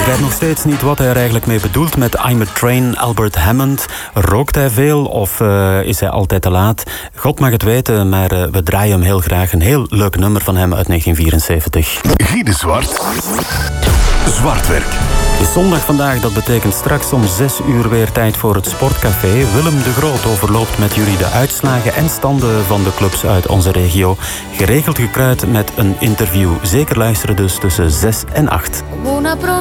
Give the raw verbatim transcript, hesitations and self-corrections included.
begrijp nog steeds niet wat hij er eigenlijk mee bedoelt met I'm a Train, Albert Hammond. Rookt hij veel of uh, is hij altijd te laat? God mag het weten, maar uh, we draaien hem heel graag. Een heel leuk nummer van hem uit negentien vierenzeventig. Guy de Zwart. Zwartwerk. Het is zondag vandaag, dat betekent straks om zes uur weer tijd voor het Sportcafé. Willem de Groot overloopt met jullie de uitslagen en standen van de clubs uit onze regio. Geregeld gekruid met een interview. Zeker luisteren dus tussen zes en acht.